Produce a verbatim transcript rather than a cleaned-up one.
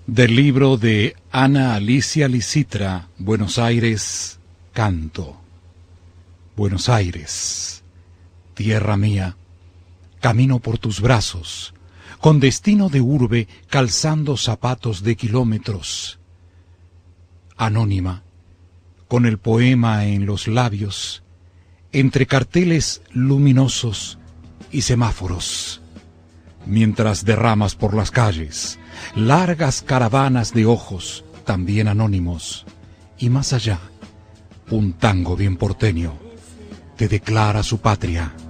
Del libro de Ana Alicia Licitra, Buenos Aires, canto. Buenos Aires, tierra mía, camino por tus brazos, con destino de urbe, calzando zapatos de kilómetros. Anónima, con el poema en los labios, entre carteles luminosos y semáforos, mientras derramas por las calles largas caravanas de ojos también anónimos, y más allá, un tango bien porteño te declara su patria.